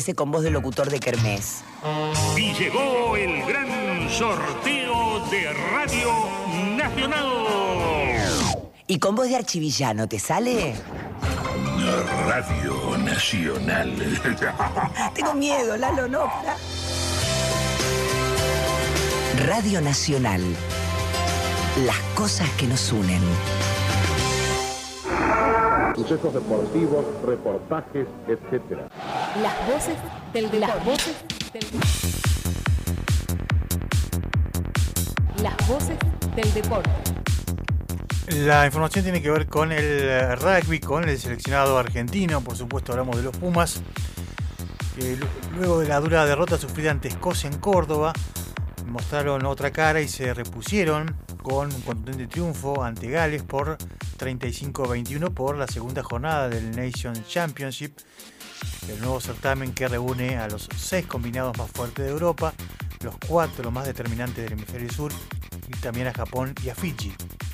ese con voz de locutor de kermés. Y llegó el gran sorteo de Radio Nacional. ¿Y con voz de archivillano te sale? Radio Nacional. Tengo miedo, Lalo, no. Radio Nacional. Las cosas que nos unen. Sucesos deportivos, reportajes, etc. Las voces del deporte. Las voces del deporte. La información tiene que ver con el rugby, con el seleccionado argentino. Por supuesto hablamos de los Pumas. Luego de la dura derrota sufrida ante Escocia en Córdoba, mostraron otra cara y se repusieron con un contundente triunfo ante Gales por 35-21 por la segunda jornada del Nation Championship, el nuevo certamen que reúne a los 6 combinados más fuertes de Europa, los 4 más determinantes del hemisferio sur y también a Japón y a Fiji.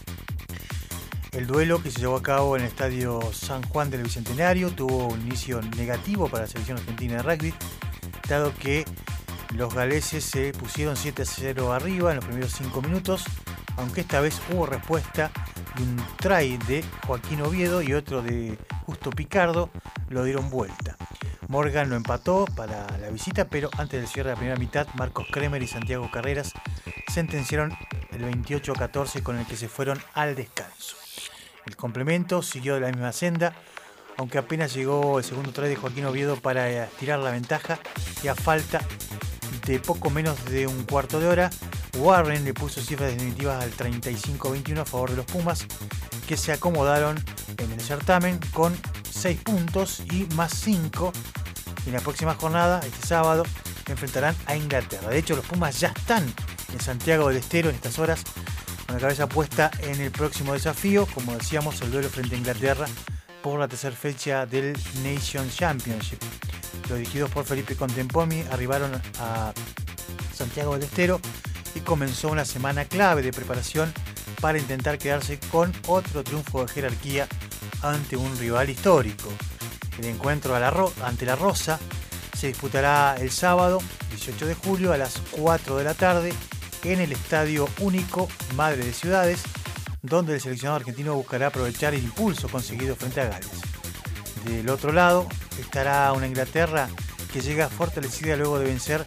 El duelo, que se llevó a cabo en el Estadio San Juan del Bicentenario, tuvo un inicio negativo para la selección argentina de rugby, dado que los galeses se pusieron 7-0 arriba en los primeros 5 minutos, aunque esta vez hubo respuesta y un try de Joaquín Oviedo y otro de Justo Picardo lo dieron vuelta. Morgan lo empató para la visita, pero antes del cierre de la primera mitad, Marcos Kremer y Santiago Carreras sentenciaron el 28-14 con el que se fueron al descanso. El complemento siguió de la misma senda, aunque apenas llegó el segundo try de Joaquín Oviedo para estirar la ventaja y a falta de poco menos de un cuarto de hora, Warren le puso cifras definitivas al 35-21 a favor de los Pumas, que se acomodaron en el certamen con 6 puntos y más 5. En la próxima jornada, este sábado, enfrentarán a Inglaterra. De hecho, los Pumas ya están en Santiago del Estero en estas horas, con la cabeza puesta en el próximo desafío, como decíamos, el duelo frente a Inglaterra por la tercera fecha del Nation Championship. Los dirigidos por Felipe Contempomi arribaron a Santiago del Estero y comenzó una semana clave de preparación para intentar quedarse con otro triunfo de jerarquía ante un rival histórico. El encuentro ante la Rosa se disputará el sábado 18 de julio a las 4 de la tarde en el Estadio Único Madre de Ciudades, donde el seleccionado argentino buscará aprovechar el impulso conseguido frente a Gales. Del otro lado estará una Inglaterra que llega fortalecida luego de vencer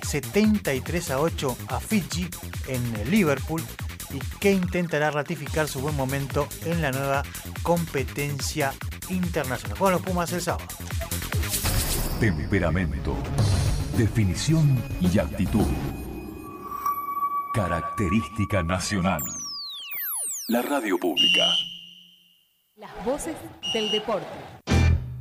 73-8 a Fiji en Liverpool y que intentará ratificar su buen momento en la nueva competencia internacional. Con los Pumas el sábado. Temperamento, definición y actitud. Característica nacional. La radio pública. Las voces del deporte.